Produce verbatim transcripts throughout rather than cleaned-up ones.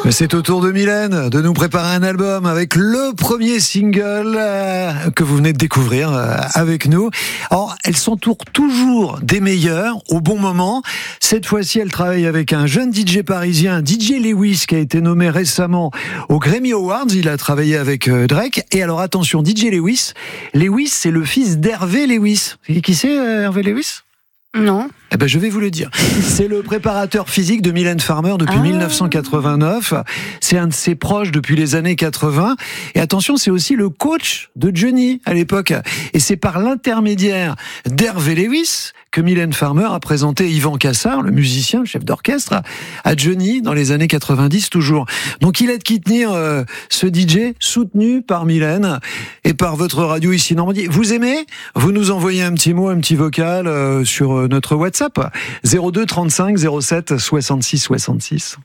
C'est au tour de Mylène de nous préparer un album avec le premier single euh, que vous venez de découvrir euh, avec nous. Alors, elles sont toujours des meilleures au bon moment. Cette fois-ci, elle travaille avec un jeune D J parisien, D J Lewis, qui a été nommé récemment aux Grammy Awards. Il a travaillé avec euh, Drake. Et alors, attention, D J Lewis. Lewis, c'est le fils d'Hervé Lewis. Qui c'est, euh, Hervé Lewis ? Non. Eh ben, je vais vous le dire. C'est le préparateur physique de Mylène Farmer depuis ah. dix-neuf cent quatre-vingt-neuf. C'est un de ses proches depuis les années quatre-vingts. Et attention, c'est aussi le coach de Johnny à l'époque. Et c'est par l'intermédiaire d'Hervé Lewis que Mylène Farmer a présenté Yvan Cassar, le musicien, le chef d'orchestre, à Johnny dans les années quatre-vingt-dix toujours. Donc il a de qui tenir euh, ce D J soutenu par Mylène et par votre radio ici Normandie. Vous aimez ? Vous nous envoyez un petit mot, un petit vocal euh, sur euh, notre WhatsApp zéro deux trente-cinq zéro sept soixante-six soixante-six.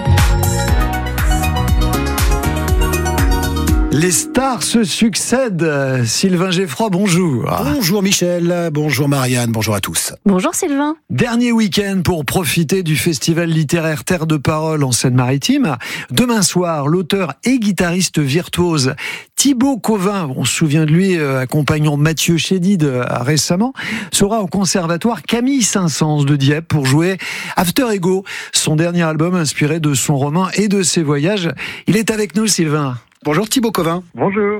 Les stars se succèdent. Sylvain Geffroy, bonjour. Bonjour Michel, bonjour Marianne, bonjour à tous. Bonjour Sylvain. Dernier week-end pour profiter du festival littéraire Terre de Parole en Seine-Maritime. Demain soir, l'auteur et guitariste virtuose Thibaut Covin, on se souvient de lui, euh, accompagnant Mathieu Chédid euh, récemment, sera au conservatoire Camille Saint-Saëns de Dieppe pour jouer After Ego, son dernier album inspiré de son roman et de ses voyages. Il est avec nous, Sylvain. Bonjour Thibaut Covin. Bonjour.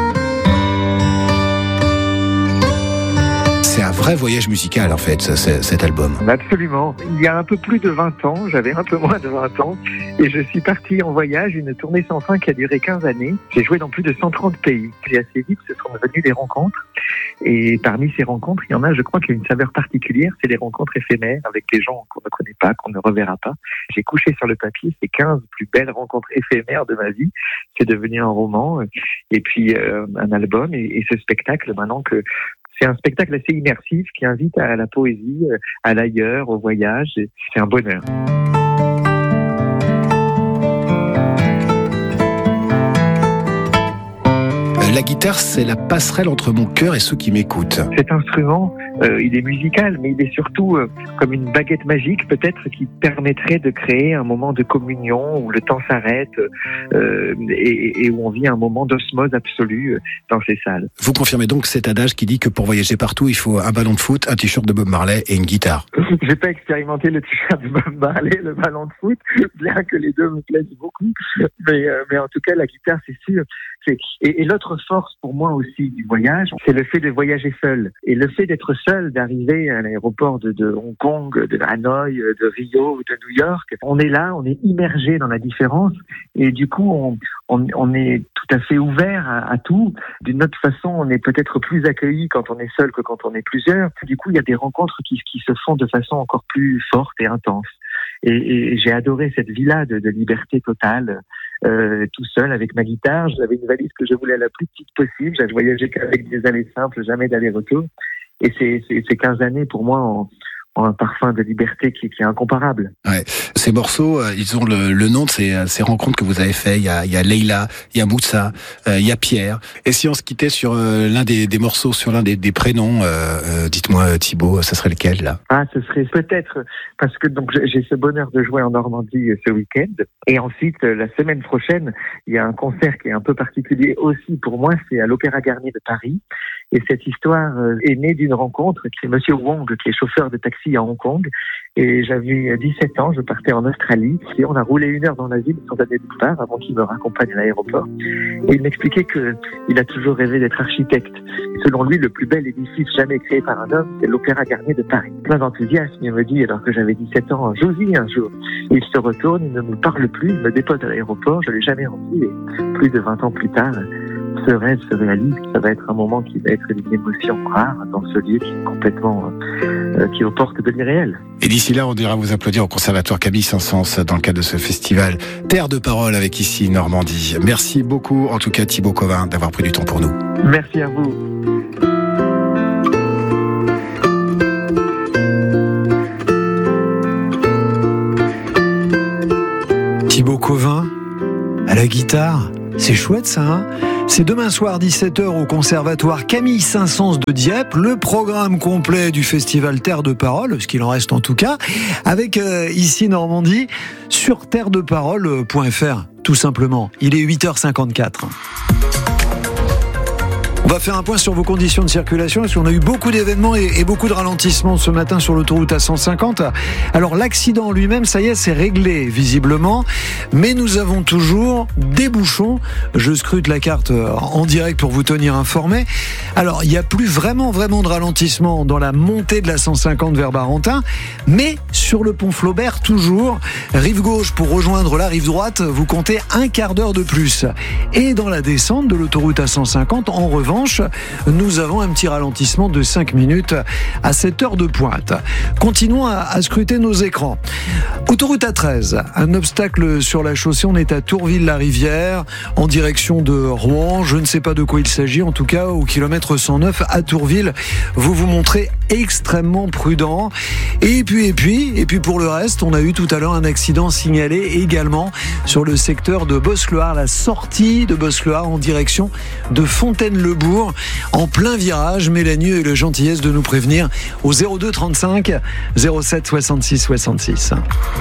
C'est un vrai voyage musical en fait, c- cet album. Absolument. Il y a un peu plus de vingt ans, j'avais un peu moins de vingt ans, et je suis parti en voyage, une tournée sans fin qui a duré quinze années. J'ai joué dans plus de cent trente pays. Et assez vite, ce sont devenus des rencontres. Et parmi ces rencontres, il y en a, je crois, qui a une saveur particulière, c'est les rencontres éphémères avec des gens qu'on ne connaît pas, qu'on ne reverra pas. J'ai couché sur le papier ces quinze plus belles rencontres éphémères de ma vie. C'est devenu un roman, et puis euh, un album, et, et ce spectacle, maintenant que c'est un spectacle assez immersif qui invite à la poésie, à l'ailleurs, au voyage. C'est un bonheur. La guitare, c'est la passerelle entre mon cœur et ceux qui m'écoutent. Cet instrument, euh, il est musical, mais il est surtout euh, comme une baguette magique, peut-être, qui permettrait de créer un moment de communion où le temps s'arrête euh, et, et où on vit un moment d'osmose absolue dans ces salles. Vous confirmez donc cet adage qui dit que pour voyager partout, il faut un ballon de foot, un t-shirt de Bob Marley et une guitare. J'ai pas expérimenté le t-shirt de Bob Marley, le ballon de foot, bien que les deux me plaisent beaucoup, mais, euh, mais en tout cas, la guitare, c'est sûr. C'est... Et, et l'autre force pour moi aussi du voyage, c'est le fait de voyager seul. Et le fait d'être seul, d'arriver à l'aéroport de, de Hong Kong, de Hanoï, de Rio ou de New York, on est là, on est immergé dans la différence et du coup, on, on, on est tout à fait ouvert à, à tout. D'une autre façon, on est peut-être plus accueilli quand on est seul que quand on est plusieurs. Du coup, il y a des rencontres qui, qui se font de façon encore plus forte et intense. Et, et j'ai adoré cette vie-là de, de liberté totale, euh, tout seul avec ma guitare. J'avais une valise que je voulais la plus petite possible. J'avais voyagé qu'avec des allées simples, jamais d'aller-retour. Et c'est, c'est, ces quinze années pour moi ont, ont un parfum de liberté qui, qui est incomparable. Ouais. Ces morceaux, euh, ils ont le, le nom de ces, ces rencontres que vous avez fait. Il y a, il y a Leïla, il y a Moussa, euh, il y a Pierre. Et si on se quittait sur euh, l'un des, des morceaux, sur l'un des, des prénoms, euh, euh, dites-moi Thibaut, ça serait lequel là ? Ah, ce serait peut-être parce que donc j'ai ce bonheur de jouer en Normandie ce week-end. Et ensuite, la semaine prochaine, il y a un concert qui est un peu particulier aussi pour moi. C'est à l'Opéra Garnier de Paris. Et cette histoire est née d'une rencontre qui est Monsieur Wong, qui est chauffeur de taxi à Hong Kong. Et j'avais dix-sept ans, je partais en Australie. Et on a roulé une heure dans la ville sans donner de départ avant qu'il me raccompagne à l'aéroport. Et il m'expliquait qu'il a toujours rêvé d'être architecte. Et selon lui, le plus bel édifice jamais créé par un homme, c'est l'Opéra Garnier de Paris. Plein d'enthousiasme, il me dit, alors que j'avais dix-sept ans, j'osais un jour. Et il se retourne, il ne me parle plus, il me dépose à l'aéroport, je l'ai jamais rendu. Et plus de vingt ans plus tard, ce rêve se réalise. Ça va être un moment qui va être une émotion rare dans ce lieu qui est complètement, euh, qui est aux portes de l'irréel. Et d'ici là, on ira vous applaudir au Conservatoire Camille Saint-Saëns dans le cadre de ce festival Terre de Parole avec ici Normandie. Merci beaucoup, en tout cas Thibaut Covin, d'avoir pris du temps pour nous. Merci à vous. Thibaut Covin à la guitare, c'est chouette ça, hein ? C'est demain soir dix-sept heures au Conservatoire Camille Saint-Saëns de Dieppe, le programme complet du festival Terre de Parole, ce qu'il en reste en tout cas, avec euh, ici Normandie sur terre de parole point f r tout simplement. Il est huit heures cinquante-quatre. On va faire un point sur vos conditions de circulation parce qu'on a eu beaucoup d'événements et, et beaucoup de ralentissements ce matin sur l'autoroute A cent cinquante. Alors l'accident lui-même, ça y est, c'est réglé visiblement, mais nous avons toujours des bouchons. Je scrute la carte en direct pour vous tenir informé. Alors il n'y a plus vraiment vraiment de ralentissement dans la montée de la cent cinquante vers Barentin, mais sur le pont Flaubert toujours, rive gauche pour rejoindre la rive droite, vous comptez un quart d'heure de plus. Et dans la descente de l'autoroute A cent cinquante, en revanche, nous avons un petit ralentissement de cinq minutes à cette heure de pointe. Continuons à, à scruter nos écrans. Autoroute A treize, un obstacle sur la chaussée. On est à Tourville-la-Rivière, en direction de Rouen. Je ne sais pas de quoi il s'agit. En tout cas, au kilomètre cent neuf à Tourville, vous vous montrez extrêmement prudent. Et puis, et puis, et puis pour le reste, on a eu tout à l'heure un accident signalé également sur le secteur de Boscloire, la sortie de Boscloire en direction de Fontaine-le-Bourg. En plein virage, Mélanie a eu la gentillesse de nous prévenir au zéro deux trente-cinq zéro sept soixante-six soixante-six.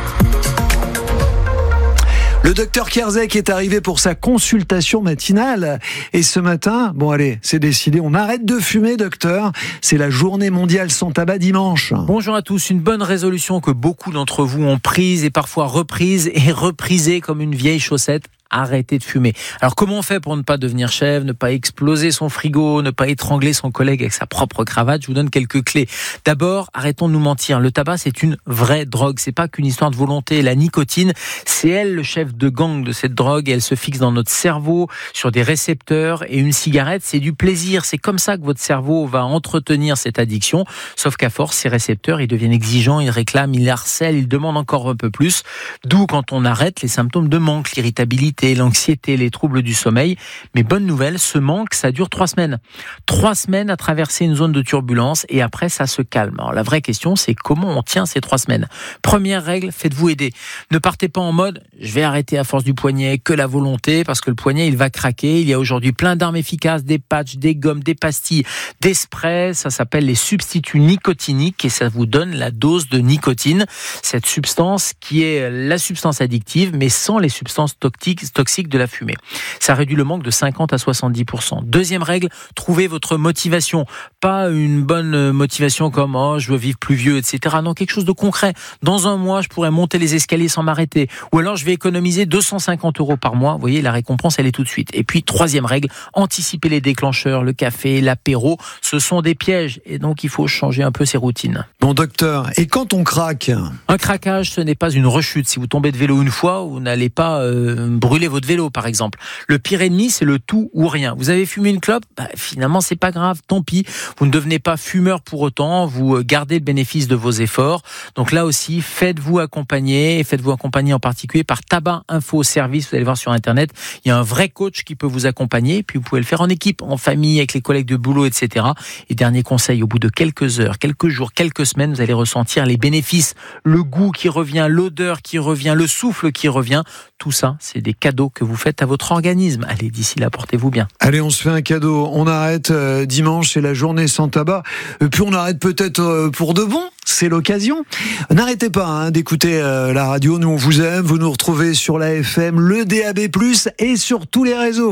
Le docteur Kierzek est arrivé pour sa consultation matinale et ce matin, bon allez, c'est décidé, on arrête de fumer, docteur. C'est la journée mondiale sans tabac dimanche. Bonjour à tous, une bonne résolution que beaucoup d'entre vous ont prise et parfois reprise et reprisée comme une vieille chaussette. Arrêtez de fumer. Alors comment on fait pour ne pas devenir chèvre, ne pas exploser son frigo, ne pas étrangler son collègue avec sa propre cravate? Je vous donne quelques clés. D'abord, arrêtons de nous mentir. Le tabac, c'est une vraie drogue. C'est pas qu'une histoire de volonté. La nicotine, c'est elle le chef de gang de cette drogue. Elle se fixe dans notre cerveau sur des récepteurs. Et une cigarette, c'est du plaisir. C'est comme ça que votre cerveau va entretenir cette addiction. Sauf qu'à force, ces récepteurs, ils deviennent exigeants, ils réclament, ils harcèlent, ils demandent encore un peu plus. D'où, quand on arrête, les symptômes de manque, l'irritabilité, l'anxiété, les troubles du sommeil. Mais bonne nouvelle, ce manque, ça dure trois semaines. Trois semaines à traverser une zone de turbulence et après, ça se calme. Alors, la vraie question, c'est comment on tient ces trois semaines. Première règle, faites-vous aider. Ne partez pas en mode, je vais arrêter à force du poignet, que la volonté, parce que le poignet, il va craquer. Il y a aujourd'hui plein d'armes efficaces, des patchs, des gommes, des pastilles, des sprays. Ça s'appelle les substituts nicotiniques et ça vous donne la dose de nicotine. Cette substance qui est la substance addictive, mais sans les substances toxiques toxique de la fumée. Ça réduit le manque de cinquante à soixante-dix pour cent. Deuxième règle, trouvez votre motivation. Pas une bonne motivation comme « oh, je veux vivre plus vieux », et cetera. Non, quelque chose de concret. Dans un mois, je pourrais monter les escaliers sans m'arrêter. Ou alors, je vais économiser deux cent cinquante euros par mois. Vous voyez, la récompense, elle est tout de suite. Et puis, troisième règle, anticiper les déclencheurs, le café, l'apéro. Ce sont des pièges. Et donc, il faut changer un peu ses routines. Bon, docteur, et quand on craque ? Un craquage, ce n'est pas une rechute. Si vous tombez de vélo une fois, vous n'allez pas euh, brûler votre vélo, par exemple. Le pire ennemi, c'est le tout ou rien. Vous avez fumé une clope, bah, finalement, c'est pas grave, tant pis. Vous ne devenez pas fumeur pour autant, vous gardez le bénéfice de vos efforts. Donc là aussi, faites-vous accompagner, et faites-vous accompagner en particulier par Tabac Info Service. Vous allez voir sur Internet, il y a un vrai coach qui peut vous accompagner, puis vous pouvez le faire en équipe, en famille, avec les collègues de boulot, et cetera. Et dernier conseil, au bout de quelques heures, quelques jours, quelques semaines, vous allez ressentir les bénéfices, le goût qui revient, l'odeur qui revient, le souffle qui revient. Tout ça, c'est des cadeaux que vous faites à votre organisme. Allez, d'ici là, portez-vous bien. Allez, on se fait un cadeau. On arrête euh, dimanche, c'est la journée sans tabac. Et puis on arrête peut-être euh, pour de bon. C'est l'occasion. N'arrêtez pas hein, d'écouter euh, la radio. Nous, on vous aime. Vous nous retrouvez sur la F M, le D A B plus, et sur tous les réseaux.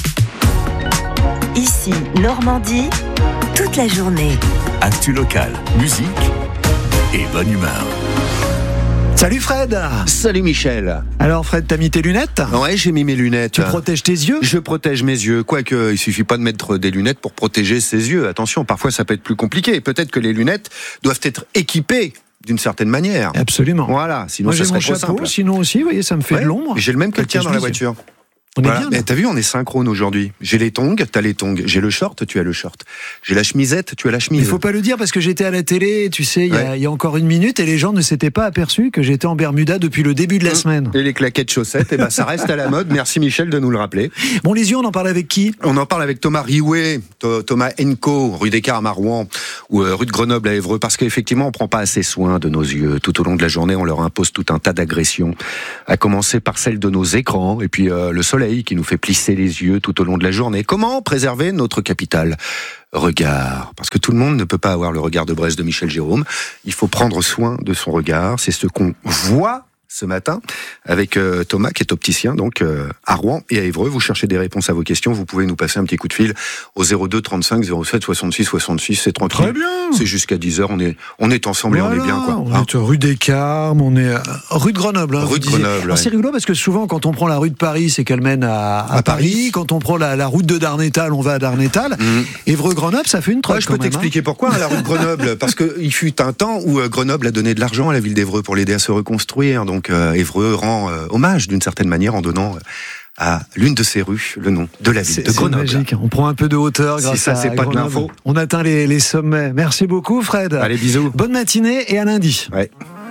Ici, Normandie, toute la journée. Actu locale, musique et bonne humeur. Salut Fred. Salut Michel. Alors Fred, t'as mis tes lunettes ? Ouais, j'ai mis mes lunettes. Tu protèges tes yeux ? Je protège mes yeux. Quoique, il suffit pas de mettre des lunettes pour protéger ses yeux. Attention, parfois ça peut être plus compliqué. Peut-être que les lunettes doivent être équipées d'une certaine manière. Absolument. Voilà, sinon Moi, ça j'ai serait mon trop chapeau, simple. Sinon aussi, vous voyez, ça me fait Ouais, de l'ombre. J'ai le même que le tien dans la voiture. On Voilà. est bien. Mais t'as vu, on est synchrone aujourd'hui. J'ai les tongs, t'as les tongs. J'ai le short, tu as le short. J'ai la chemisette, tu as la chemise. Il faut pas le dire parce que j'étais à la télé, tu sais, il y, Ouais. y a encore une minute et les gens ne s'étaient pas aperçus que j'étais en Bermuda depuis le début de la Mmh. semaine. Et les claquettes chaussettes, et ben ça reste à la mode. Merci Michel de nous le rappeler. Bon, les yeux, on en parle avec qui ? On en parle avec Thomas Riouet, Thomas Enco, rue des Carmes à Rouen, ou euh, rue de Grenoble à Évreux, parce qu'effectivement, on prend pas assez soin de nos yeux. Tout au long de la journée, on leur impose tout un tas d'agressions, à commencer par celle de nos écrans, et puis euh, le soleil soleil qui nous fait plisser les yeux tout au long de la journée. Comment préserver notre capital regard? Parce que tout le monde ne peut pas avoir le regard de Brest de Michel Jérôme. Il faut prendre soin de son regard. C'est ce qu'on voit ce matin avec euh, Thomas qui est opticien donc euh, à Rouen et à Évreux. Vous cherchez des réponses à vos questions, vous pouvez nous passer un petit coup de fil au zéro deux trente-cinq zéro sept soixante-six soixante-six. C'est tranquille. Très bien. C'est jusqu'à dix heures. On est on est ensemble voilà, et on est bien quoi. On hein est rue des Carmes, on est rue de Grenoble. Hein, rue de Grenoble. Ouais. C'est rigolo parce que souvent quand on prend la rue de Paris, c'est qu'elle mène à, à, à Paris. Paris. Quand on prend la, la route de Darnétal, on va à Darnétal. Mmh. Évreux-Grenoble, ça fait une trotte. Ouais, je peux même, t'expliquer hein. pourquoi hein, la rue de Grenoble. Parce que il fut un temps où euh, Grenoble a donné de l'argent à la ville d'Évreux pour l'aider à se reconstruire. Donc euh, Évreux rend Euh, hommage d'une certaine manière en donnant euh, à l'une de ses rues le nom de la ville c'est, de Grenoble. C'est magique. On prend un peu de hauteur grâce si ça, à c'est pas Grenoble. de l'info. On atteint les, les sommets. Merci beaucoup Fred. Allez, bisous. Bonne matinée et à lundi. Ouais.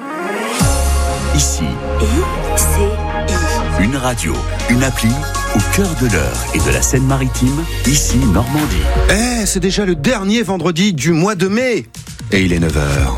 Ici, I C I. une radio, une appli au cœur de l'heure et de la Seine-Maritime, ici Normandie. Eh, c'est déjà le dernier vendredi du mois de mai et il est neuf heures.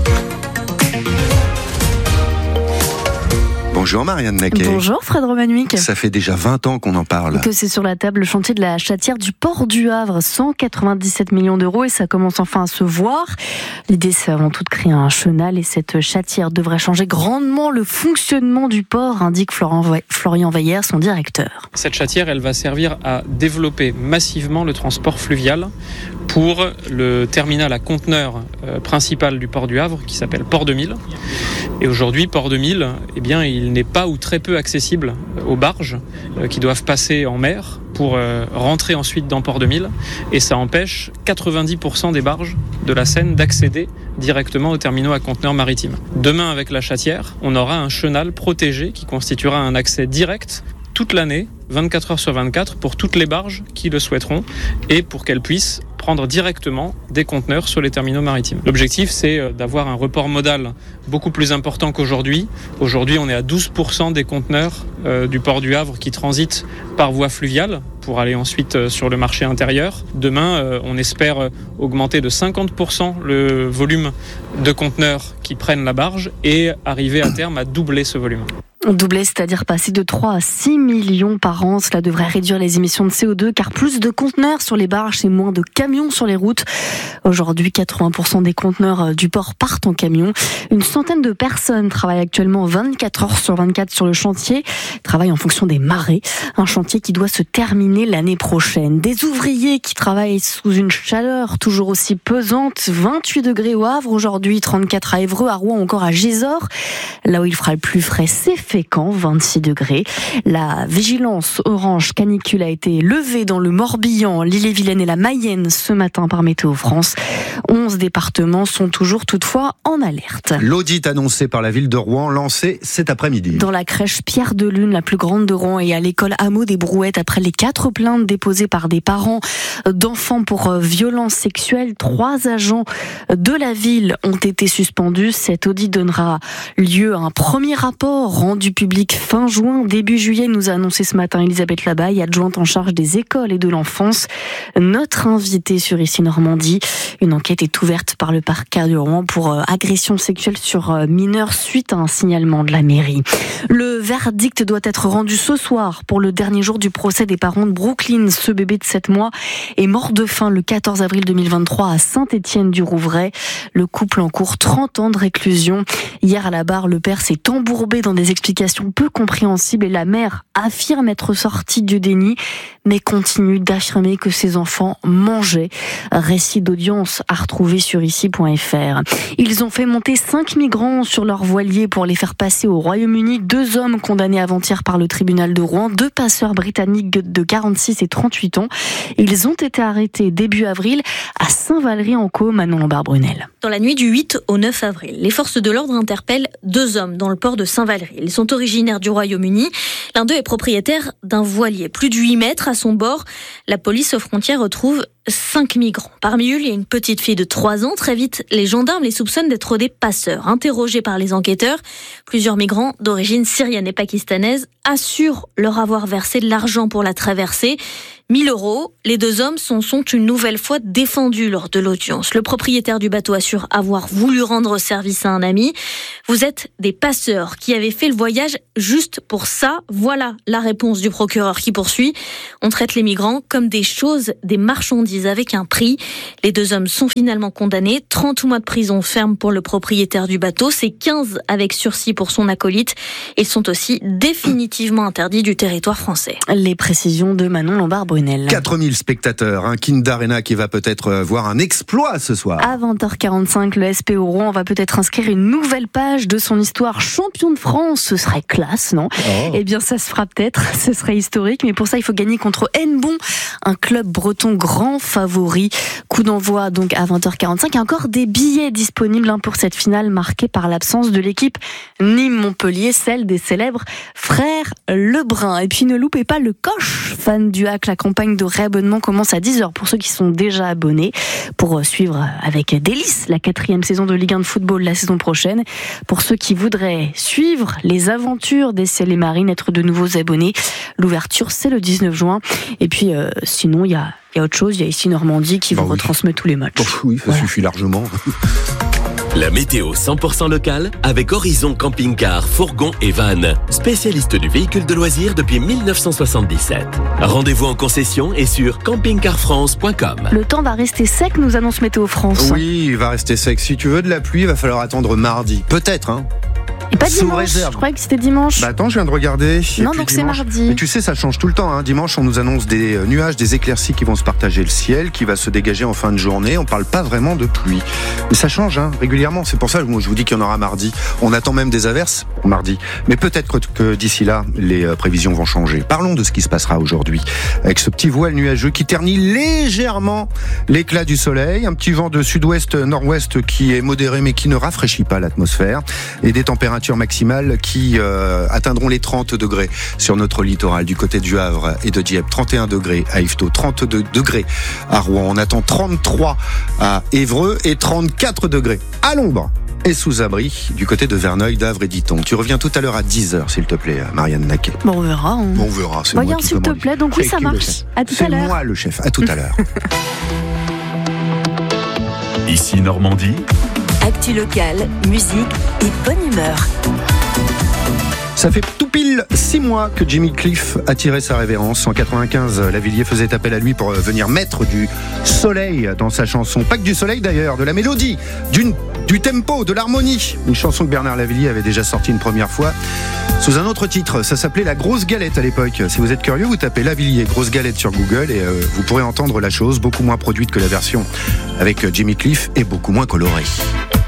Bonjour Marianne Naquet. Bonjour Fred Romanuic. Ça fait déjà vingt ans qu'on en parle. Que c'est sur la table le chantier de la chatière du port du Havre, cent quatre-vingt-dix-sept millions d'euros et ça commence enfin à se voir. L'idée c'est avant tout de créer un chenal et cette chatière devrait changer grandement le fonctionnement du port, indique Florian Veillère, son directeur. Cette chatière, elle va servir à développer massivement le transport fluvial pour le terminal à conteneurs euh, principal du port du Havre qui s'appelle Port deux mille. Et aujourd'hui, Port deux mille, eh bien, il n'est pas ou très peu accessible aux barges euh, qui doivent passer en mer pour euh, rentrer ensuite dans Port deux mille. Et ça empêche quatre-vingt-dix pour cent des barges de la Seine d'accéder directement aux terminaux à conteneurs maritimes. Demain, avec la chatière, on aura un chenal protégé qui constituera un accès direct toute l'année, vingt-quatre heures sur vingt-quatre, pour toutes les barges qui le souhaiteront et pour qu'elles puissent prendre directement des conteneurs sur les terminaux maritimes. L'objectif, c'est d'avoir un report modal beaucoup plus important qu'aujourd'hui. Aujourd'hui, on est à douze pour cent des conteneurs euh, du port du Havre qui transitent par voie fluviale pour aller ensuite euh, sur le marché intérieur. Demain, euh, on espère euh, augmenter de cinquante pour cent le volume de conteneurs qui prennent la barge et arriver à terme à doubler ce volume. Doubler, c'est-à-dire passer de trois à six millions par an. Cela devrait réduire les émissions de C O deux car plus de conteneurs sur les barges et moins de camions sur les routes. Aujourd'hui, quatre-vingts pour cent des conteneurs du port partent en camion. Une centaine de personnes travaillent actuellement vingt-quatre heures sur vingt-quatre sur le chantier, travaillent en fonction des marées. Un chantier qui doit se terminer l'année prochaine. Des ouvriers qui travaillent sous une chaleur toujours aussi pesante, vingt-huit degrés au Havre aujourd'hui, trente-quatre à Évreux, à Rouen, encore à Gisors. Là où il fera le plus frais, c'est Fécamp, vingt-six degrés. La vigilance orange canicule a été levée dans le Morbihan, l'Ille-et-Vilaine et la Mayenne ce matin par Météo France. onze départements sont toujours toutefois en alerte. L'audit annoncé par la ville de Rouen, lancé cet après-midi. Dans la crèche Pierre de Lune, la plus grande de Rouen, et à l'école Hameau des Brouettes, après les quatre plaintes déposées par des parents d'enfants pour violences sexuelles, trois agents de la ville ont été suspendus. Cet audit donnera lieu à un premier rapport rendu du public fin juin, début juillet, nous a annoncé ce matin Elisabeth Labaille, adjointe en charge des écoles et de l'enfance. Notre invitée sur Ici Normandie. Une enquête est ouverte par le parquet de Rouen pour agression sexuelle sur mineurs suite à un signalement de la mairie. Le verdict doit être rendu ce soir pour le dernier jour du procès des parents de Brooklyn. Ce bébé de sept mois est mort de faim le quatorze avril deux mille vingt-trois à Saint-Étienne-du-Rouvray. Le couple encourt trente ans de réclusion. Hier à la barre, le père s'est embourbé dans des explications peu compréhensibles et la mère affirme être sortie du déni mais continue d'affirmer que ses enfants mangeaient. Récit d'audience à retrouver sur ici point f r. Ils ont fait monter cinq migrants sur leur voilier pour les faire passer au Royaume-Uni. Deux hommes condamnés avant-hier par le tribunal de Rouen, deux passeurs britanniques de quarante-six et trente-huit ans. Ils ont été arrêtés début avril à Saint-Valery-en-Caux. Manon Lombard-Brunel. Dans la nuit du huit au neuf avril, les forces de l'ordre interpellent deux hommes dans le port de Saint-Valery. Ils sont originaires du Royaume-Uni. L'un d'eux est propriétaire d'un voilier, plus de huit mètres à son bord. La police aux frontières retrouve cinq migrants. Parmi eux, il y a une petite fille de trois ans. Très vite, les gendarmes les soupçonnent d'être des passeurs. Interrogés par les enquêteurs, plusieurs migrants d'origine syrienne et pakistanaise assurent leur avoir versé de l'argent pour la traversée. mille euros. Les deux hommes s'en sont une nouvelle fois défendus lors de l'audience. Le propriétaire du bateau assure avoir voulu rendre service à un ami. Vous êtes des passeurs qui avaient fait le voyage juste pour ça. Voilà la réponse du procureur qui poursuit. On traite les migrants comme des choses, des marchandises avec un prix. Les deux hommes sont finalement condamnés. trente mois de prison ferme pour le propriétaire du bateau. C'est quinze avec sursis pour son acolyte. Ils sont aussi définitivement interdits du territoire français. Les précisions de Manon Lombard-Brunel. quatre mille spectateurs, un Kind Arena qui va peut-être voir un exploit ce soir. À vingt heures quarante-cinq, le S P Rouen va peut-être inscrire une nouvelle page de son histoire. Champion de France, ce serait classe, non ? oh. Eh bien, ça se fera peut-être, ce serait historique, mais pour ça, il faut gagner contre Hennebont, un club breton grand favori. Coup d'envoi donc à vingt heures quarante-cinq. Il y a encore des billets disponibles pour cette finale marquée par l'absence de l'équipe Nîmes-Montpellier, celle des célèbres frères Lebrun. Et puis ne loupez pas le coche, fan du hack. La campagne de réabonnement commence à dix heures pour ceux qui sont déjà abonnés, pour suivre avec délice la quatrième saison de Ligue un de football la saison prochaine. Pour ceux qui voudraient suivre les aventures des Ciel et Marines, être de nouveaux abonnés, l'ouverture c'est le dix-neuf juin. Et puis euh, sinon il y a, y a autre chose, il y a ici Normandie qui bah vous oui. retransmet tous les matchs. Oh, oui, ça voilà. suffit largement. La météo cent pour cent locale avec Horizon Camping-Car, Fourgon et Van, spécialiste du véhicule de loisirs depuis mille neuf cent soixante-dix-sept. Rendez-vous en concession et sur camping car france point com. Le temps va rester sec, nous annonce Météo France. Oui, il va rester sec. Si tu veux de la pluie, il va falloir attendre mardi. Peut-être, hein. Et pas dimanche, réserve. Je croyais que c'était dimanche. Bah attends, je viens de regarder. Non, donc c'est mardi. Mais tu sais, ça change tout le temps. Hein. Dimanche, on nous annonce des nuages, des éclaircies qui vont se partager le ciel, qui va se dégager en fin de journée. On parle pas vraiment de pluie. Mais ça change hein, régulièrement. C'est pour ça que moi, je vous dis qu'il y en aura mardi. On attend même des averses mardi. Mais peut-être que d'ici là, les prévisions vont changer. Parlons de ce qui se passera aujourd'hui. Avec ce petit voile nuageux qui ternit légèrement l'éclat du soleil. Un petit vent de sud-ouest-nord-ouest qui est modéré mais qui ne rafraîchit pas l'atmosphère. Et des températures maximales qui euh, atteindront les trente degrés sur notre littoral du côté du Havre et de Dieppe, trente et un degrés à Yvetot, trente-deux degrés à Rouen. On attend trente-trois à Évreux et trente-quatre degrés à l'ombre et sous abri du côté de Verneuil, d'Avre et d'Iton. Tu reviens tout à l'heure à dix heures, s'il te plaît, Marianne Naquet. Bon, on verra. Hein. Bon, on verra. C'est Voyons, moi qui s'il te plaît. Donc oui, ça marche. À tout à l'heure. C'est moi le chef. À tout à l'heure. Ici Normandie. Actu locale, musique et bonne humeur. Ça fait tout pile six mois que Jimmy Cliff a tiré sa révérence. En quatre-vingt-quinze, Lavilliers faisait appel à lui pour venir mettre du soleil dans sa chanson. Pas que du soleil d'ailleurs, de la mélodie, d'une, du tempo, de l'harmonie. Une chanson que Bernard Lavilliers avait déjà sortie une première fois sous un autre titre. Ça s'appelait La Grosse Galette à l'époque. Si vous êtes curieux, vous tapez Lavilliers Grosse Galette sur Google et euh, vous pourrez entendre la chose, beaucoup moins produite que la version avec Jimmy Cliff et beaucoup moins colorée.